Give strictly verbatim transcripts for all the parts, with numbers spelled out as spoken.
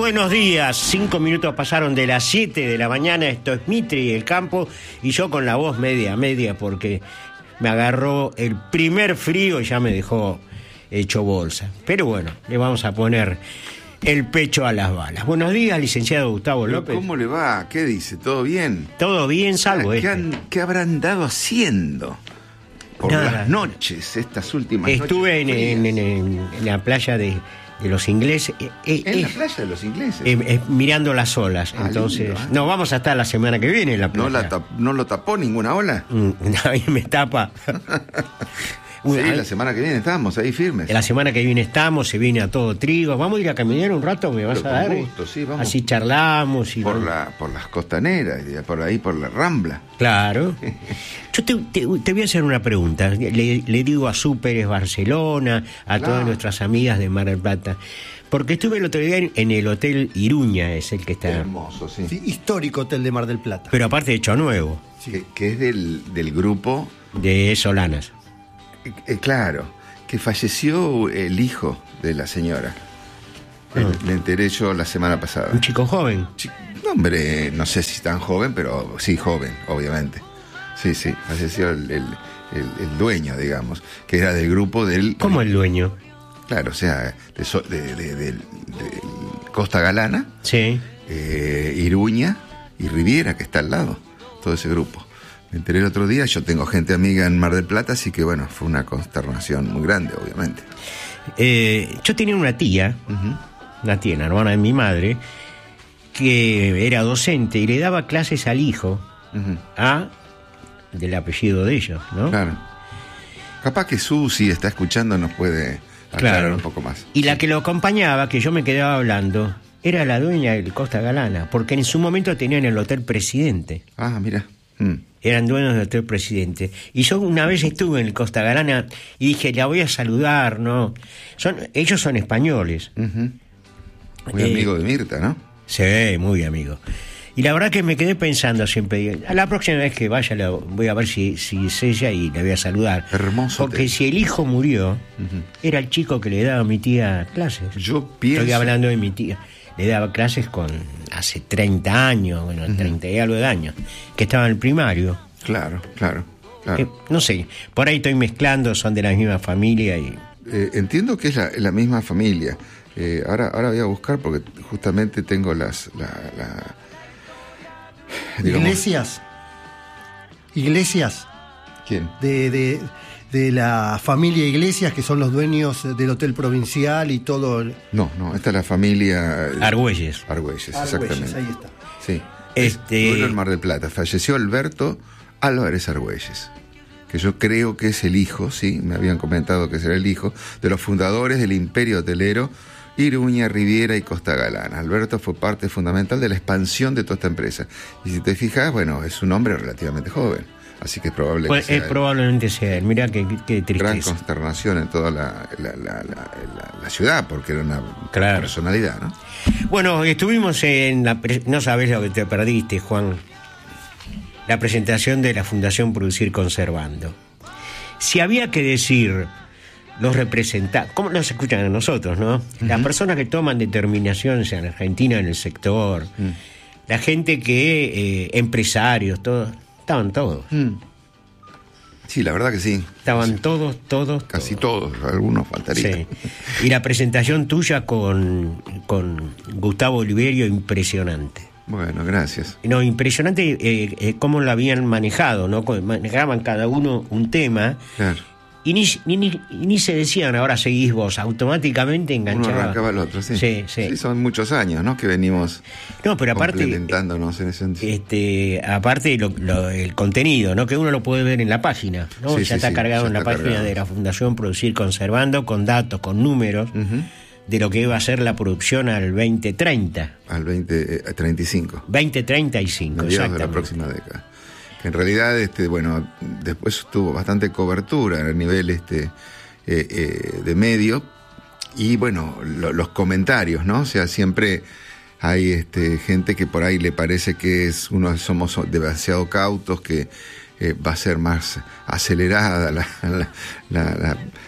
Buenos días, cinco minutos pasaron de las siete de la mañana, esto es Mitre y el Campo, y yo con la voz media, media, porque me agarró el primer frío y ya me dejó hecho bolsa. Pero bueno, le vamos a poner el pecho a las balas. Buenos días, licenciado Gustavo López. ¿Cómo le va? ¿Qué dice? ¿Todo bien? Todo bien, salvo ¿Qué, este. han, ¿Qué habrán dado haciendo por Nada. las noches, estas últimas Estuve en, noches? en, en, en, en la playa de, de los ingleses. Eh, eh, En la eh, playa de los ingleses. eh, eh, mirando las olas. Ah, Entonces, lindo, ¿eh? no, vamos a estar la semana que viene en la playa. ¿No, la tap- ¿No lo tapó ninguna ola? Mm, ahí me tapa. Sí, Una- la semana que viene estamos ahí firmes. La semana que viene estamos, se viene a todo trigo. Vamos a ir a caminar un rato, me vas Pero a con dar. gusto, sí, vamos. Así charlamos. Y Por, vamos- la, por las costaneras, y por ahí, por la Rambla. Claro. Yo te, te- te voy a hacer una pregunta. Le, le digo a Súperes Barcelona, a Claro. todas nuestras amigas de Mar del Plata. Porque estuve el otro día en, en el Hotel Iruña, es el que está. Hermoso, sí. Sí, histórico hotel de Mar del Plata. Pero aparte de hecho nuevo, Que, que es del, del grupo, de Solanas. eh, eh, claro, que falleció el hijo de la señora. Eh, Ah. Me enteré yo la semana pasada. Un chico joven. Chi- Hombre, no sé si tan joven, pero sí joven, obviamente. Sí, sí, falleció el, el- el- el dueño, digamos, que era del grupo del... ¿Cómo el dueño? Claro, o sea, de, so- de- de- del- del Costa Galana, Sí. eh, Iruña y Riviera, que está al lado, todo ese grupo. Me enteré el otro día, yo tengo gente amiga en Mar del Plata, así que bueno, fue una consternación muy grande, obviamente. Eh, yo tenía una tía, una tía, una hermana de mi madre, que era docente y le daba clases al hijo, Ujú, a del apellido de ellos, ¿no? claro. Capaz que Susi está escuchando, nos puede aclarar Claro. un poco más. Y la que lo acompañaba, que yo me quedaba hablando, era la dueña del Costa Galana, porque en su momento tenían el Hotel Presidente. Ah, mira. Mm. Eran dueños del Hotel Presidente. Y yo una vez estuve en el Costa Galana y dije, la voy a saludar, ¿no? Son, ellos son españoles. Ujú. Muy Eh, amigo de Mirta, ¿no? Sí, muy amigo. Y la verdad que me quedé pensando siempre, digo, a la próxima vez que vaya la- voy a ver si, si es ella y la voy a saludar. Hermoso Porque hotel. si el hijo murió, era el chico que le daba a mi tía clases. Yo pienso... Estoy hablando de mi tía. Le daba clases con hace treinta años, bueno, treinta y algo de años, que estaba en el primario. Claro, claro, claro. Eh, no sé, por ahí estoy mezclando, son de la misma familia y... Eh, entiendo que es la, la misma familia. Eh, ahora, ahora voy a buscar porque justamente tengo las... La, la- digamos- Iglesias. Iglesias. ¿Quién? De, de, de la familia Iglesias, que son los dueños del Hotel Provincial y todo. el- No, no, esta es la familia... Argüelles. Argüelles, Argüelles, exactamente. ahí está. Sí. Este- Es dueño del Mar del Plata. Falleció Alberto Álvarez Argüelles, que yo creo que es el hijo, sí, me habían comentado que será el hijo, de los fundadores del imperio hotelero Iruña, Riviera y Costa Galana. Alberto fue parte fundamental de la expansión de toda esta empresa. Y si te fijas, bueno, es un hombre relativamente joven, así que es probable Pues, que eh, sea él. probablemente sea él. Mirá qué, qué Gran tristeza. consternación en toda la, la, la- la- la- la ciudad, porque era una Claro. personalidad, ¿no? Bueno, estuvimos en la... pre- No sabes lo que te perdiste, Juan. La presentación de la Fundación Producir Conservando. Si había que decir los representantes, ¿cómo nos escuchan a nosotros, no? Las personas que toman determinaciones en Argentina en el sector, la gente que, eh, empresarios, todos, estaban todos. Sí, la verdad que sí. Estaban Sí, todos, todos, casi todos. todos, algunos faltarían. Sí. Y la presentación tuya con, con Gustavo Oliverio, impresionante. Bueno, gracias. No, impresionante eh, eh, cómo lo habían manejado, ¿no? Cómo manejaban cada uno un tema Claro. y ni, ni, ni, ni se decían, ahora seguís vos, automáticamente Uno enganchaba. arrancaba al otro, sí. Sí, sí. son muchos años, ¿no? Que venimos No, pero aparte, complementándonos en ese sentido. este, aparte lo, lo- el contenido, ¿no? Que uno lo puede ver en la página, ¿no? Sí, ya sí, está sí, cargado ya en la está página cargado. de la Fundación Producir Conservando, con datos, con números, Ujú. de lo que iba a ser la producción al veinte treinta. Al veinte, eh, treinta y cinco, veinte treinta y cinco, mediados de la exactamente. próxima década. Que en realidad, este, bueno, después tuvo bastante cobertura a nivel este, eh, eh, de medio. Y bueno, lo- los comentarios, ¿no? O sea, siempre hay este, gente que por ahí le parece que es uno somos demasiado cautos, que eh, va a ser más acelerada la, la, la, la,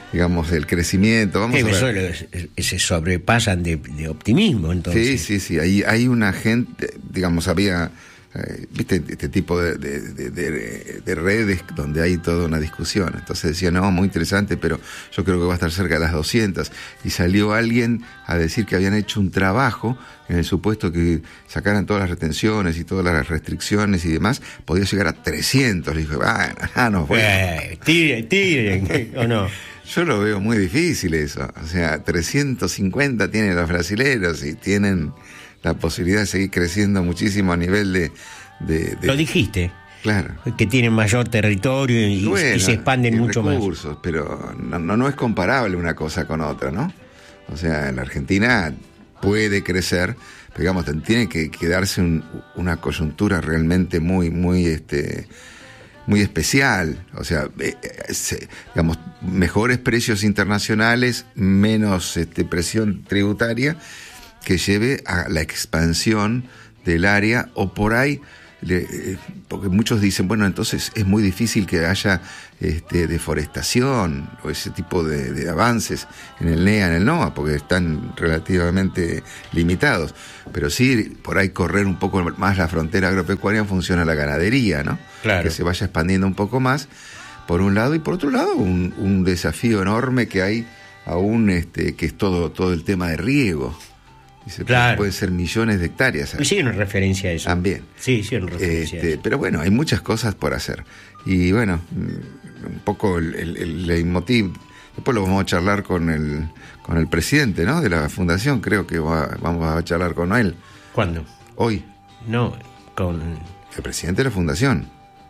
digamos, el crecimiento. Vamos Sí, a ver. eso le- se sobrepasan de, de optimismo, entonces. Sí, sí, sí. Hay, hay una gente, digamos, había, eh, viste, este tipo de, de, de, de- de redes donde hay toda una discusión. Entonces decía, no, muy interesante, pero yo creo que va a estar cerca de las doscientas. Y salió alguien a decir que habían hecho un trabajo en el supuesto que sacaran todas las retenciones y todas las restricciones y demás, podía llegar a trescientos. Le dije, bueno, ah, no, bueno. Eh, tiren, tiren, ¿o no? Yo lo veo muy difícil eso. O sea, trescientos cincuenta tienen los brasileros y tienen la posibilidad de seguir creciendo muchísimo a nivel de... de, de- Lo dijiste, Claro. que tienen mayor territorio y, Bueno, y se expanden y mucho más. recursos, pero no, no, no es comparable una cosa con otra, ¿no? O sea, en la Argentina puede crecer, pero digamos, ten- tiene que, que darse un- una coyuntura realmente muy, muy, este, muy especial. O sea, eh, eh, se- digamos, mejores precios internacionales, menos este, presión tributaria que lleve a la expansión del área, o por ahí, le- eh, porque muchos dicen, bueno, entonces es muy difícil que haya este, deforestación o ese tipo de, de avances en el NEA, en el NOA, porque están relativamente limitados. Pero sí, por ahí correr un poco más la frontera agropecuaria en función a la ganadería, ¿no? Claro. Que se vaya expandiendo un poco más, por un lado, y por otro lado, un, un desafío enorme que hay aún, este, que es todo, todo el tema de riego. Dice, Claro. pueden ser millones de hectáreas. Hicieron referencia a eso. También. Sí, hicieron referencia a Este, eso. pero bueno, hay muchas cosas por hacer. Y bueno, mm, un poco el, el, el leitmotiv. Después lo vamos a charlar con el, con el presidente, ¿no? De la fundación. Creo que va- vamos a charlar con él ¿Cuándo? hoy. No, con El presidente de la fundación.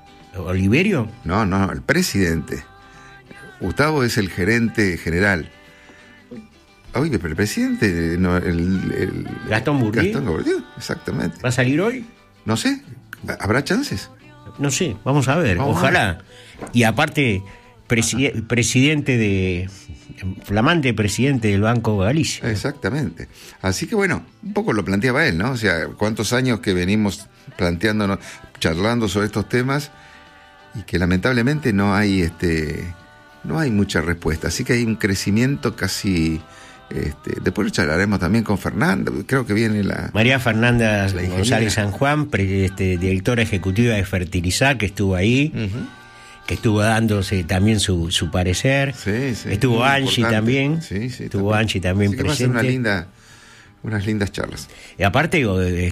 Oliverio. No, no, el presidente. Gustavo es el gerente general. Oye, pero el presidente, no, el, el- Gastón Bourdieu. Gastón Bourdieu, exactamente. ¿Va a salir hoy? No sé, ¿habrá chances? No sé, vamos a ver, Vamos a ojalá. Y aparte, presi- presidente de. Flamante presidente del Banco Galicia. Exactamente. Así que bueno, un poco lo planteaba él, ¿no? O sea, cuántos años que venimos planteándonos, charlando sobre estos temas y que lamentablemente no hay este no hay mucha respuesta. Así que hay un crecimiento casi este, después lo charlaremos también con Fernanda, creo que viene la María Fernanda La ingeniera. González San Juan, pre- este, directora ejecutiva de Fertilizar, que estuvo ahí, Ujú. que estuvo dándose también su, su parecer. Sí, sí, Estuvo muy Angie importante. también. Sí, sí, Estuvo también. Angie también Así que va a ser presente. una linda, unas lindas charlas. Y aparte,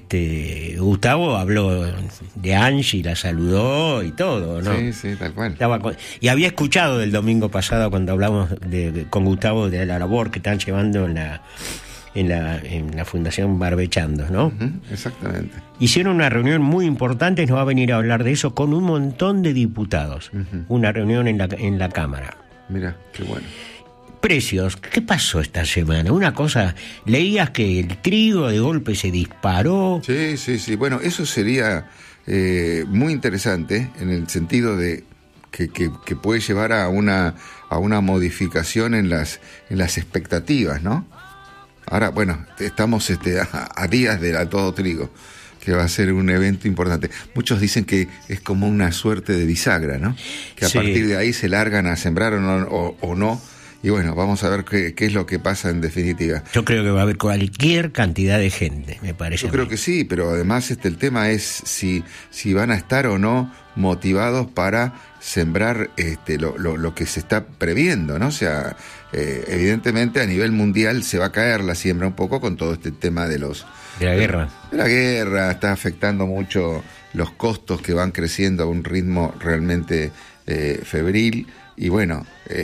este, Gustavo habló de Angie, la saludó y todo, ¿no? Sí, sí, tal cual. Estaba con- y había escuchado el domingo pasado cuando hablamos de, de- con Gustavo de la labor que están llevando en la en la, en la Fundación Barbechando, ¿no? Ujú, exactamente. Hicieron una reunión muy importante, nos va a venir a hablar de eso con un montón de diputados. Ujú. Una reunión en la, en la Cámara. Mira, qué bueno. Precios, ¿qué pasó esta semana? Una cosa, leías que el trigo de golpe se disparó. Sí, sí, sí. Bueno, eso sería eh, muy interesante en el sentido de que, que, que puede llevar a una a una modificación en las en las expectativas, ¿no? Ahora, bueno, estamos este, a, a días del a todo trigo, que va a ser un evento importante. Muchos dicen que es como una suerte de bisagra, ¿no? Que a Sí. partir de ahí se largan a sembrar o no, o, o no. Y bueno, vamos a ver qué, qué es lo que pasa en definitiva. Yo creo que va a haber cualquier cantidad de gente, me parece. Yo a creo mí. que sí, pero además este el tema es si, si van a estar o no motivados para sembrar este, lo, lo, lo que se está previendo, ¿no? O sea, eh, evidentemente a nivel mundial se va a caer la siembra un poco con todo este tema de los... De la guerra. De la guerra, está afectando mucho los costos que van creciendo a un ritmo realmente eh, febril y bueno...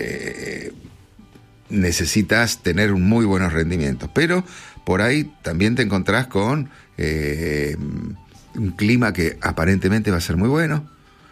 Eh, necesitas tener un muy buenos rendimientos, pero por ahí también te encontrás con eh, un clima que aparentemente va a ser muy bueno.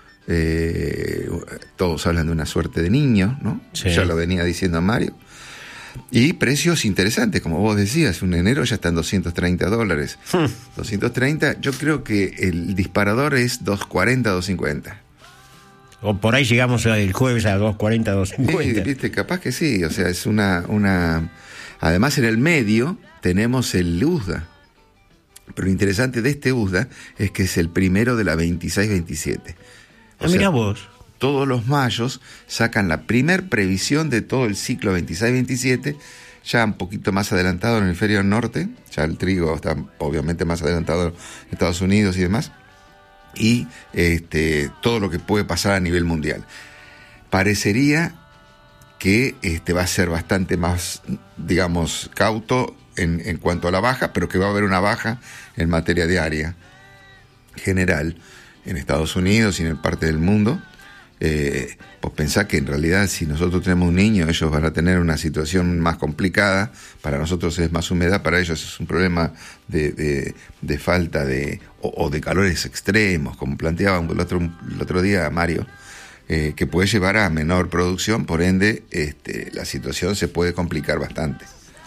Eh, todos hablan de una suerte de niño, ¿no? Sí. Ya lo venía diciendo Mario. Y precios interesantes, como vos decías, un enero ya está en doscientos treinta dólares. doscientos treinta, yo creo que el disparador es doscientos cuarenta, doscientos cincuenta. O por ahí llegamos el jueves a doscientos cuarenta, doscientos Sí, cincuenta. viste, capaz que sí, o sea, es una, una... Además, en el medio tenemos el U S D A. Pero lo interesante de este U S D A es que es el primero de la veintiséis veintisiete. Ah, mirá vos. todos los mayos sacan la primer previsión de todo el ciclo veintiséis veintisiete, ya un poquito más adelantado en el hemisferio norte, ya el trigo está obviamente más adelantado en Estados Unidos y demás, y este, todo lo que puede pasar a nivel mundial. Parecería que este, va a ser bastante más, digamos, cauto en, en cuanto a la baja, pero que va a haber una baja en materia diaria general en Estados Unidos y en parte del mundo. Eh, pues pensá que en realidad si nosotros tenemos un niño, ellos van a tener una situación más complicada, para nosotros es más humedad, para ellos es un problema de, de, de falta de, o, o de calores extremos, como planteaba el otro, el otro día Mario, eh, que puede llevar a menor producción, por ende este, la situación se puede complicar bastante.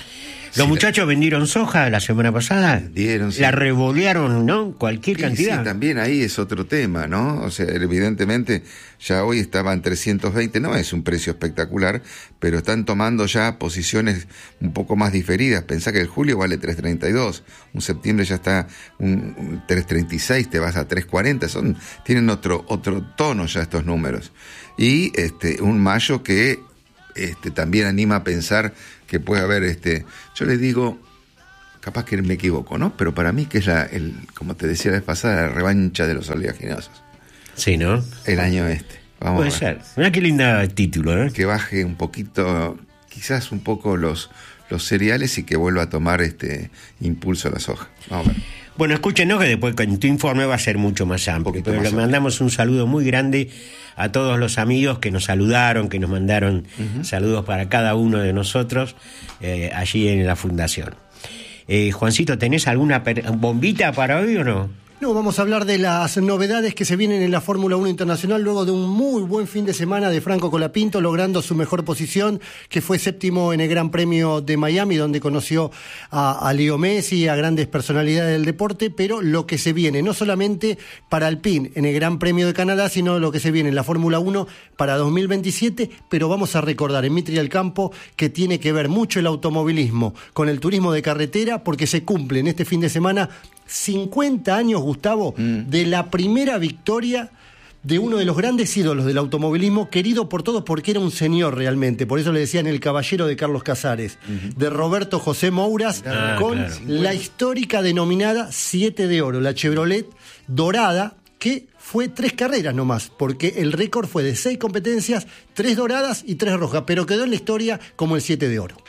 Los sí, muchachos la... vendieron soja la semana pasada, Dieron, sí. La revolearon, ¿no? Cualquier sí, cantidad. Sí, también ahí es otro tema, ¿no? O sea, evidentemente ya hoy estaban trescientos veinte, no es un precio espectacular, pero están tomando ya posiciones un poco más diferidas. Pensá que el julio vale tres treinta y dos, un septiembre ya está un, un tres treinta y seis, te vas a tres cuarenta, son, tienen otro, otro tono ya estos números. Y este, un mayo que este, también anima a pensar que puede haber, este, yo les digo, capaz que me equivoco, ¿no? Pero para mí que es la, el, como te decía la vez pasada, la revancha de los oleaginosos. Sí, ¿no? El año este. Vamos Puede a ver. ser. Mirá qué lindo título, ¿no? Que baje un poquito, quizás un poco los, los cereales y que vuelva a tomar este impulso a la soja. Vamos a ver. Bueno, escúchenos que después con tu informe va a ser mucho más amplio. Pero le mandamos un saludo muy grande a todos los amigos que nos saludaron, que nos mandaron uh-huh. saludos para cada uno de nosotros eh, allí en la fundación. Eh, Juancito, ¿tenés alguna per- bombita para hoy o no? No, vamos a hablar de las novedades que se vienen en la Fórmula uno Internacional luego de un muy buen fin de semana de Franco Colapinto, logrando su mejor posición, que fue séptimo en el Gran Premio de Miami, donde conoció a, a Leo Messi, a grandes personalidades del deporte, pero lo que se viene, no solamente para Alpine en el Gran Premio de Canadá, sino lo que se viene en la Fórmula uno para dos mil veintisiete, pero vamos a recordar en Mitri al Campo que tiene que ver mucho el automovilismo con el turismo de carretera, porque se cumple en este fin de semana cincuenta años, Gustavo, mm. de la primera victoria de uno de los grandes ídolos del automovilismo, querido por todos porque era un señor realmente, por eso le decían el caballero de Carlos Casares, uh-huh. de Roberto José Mouras, ah, con claro. la histórica denominada siete de oro, la Chevrolet dorada, que fue tres carreras nomás, porque el récord fue de seis competencias, tres doradas y tres rojas, pero quedó en la historia como el siete de oro.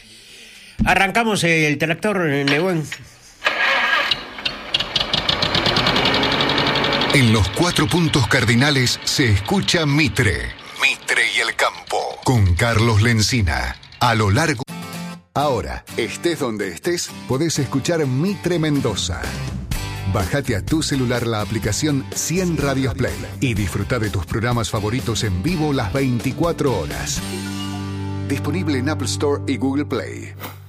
Arrancamos el tractor, Nebuen. En los cuatro puntos cardinales se escucha Mitre. Mitre y el Campo. Con Carlos Lencina. A lo largo... Ahora, estés donde estés, podés escuchar Mitre Mendoza. Bájate a tu celular la aplicación cien Radios Play y disfruta de tus programas favoritos en vivo las veinticuatro horas. Disponible en Apple Store y Google Play.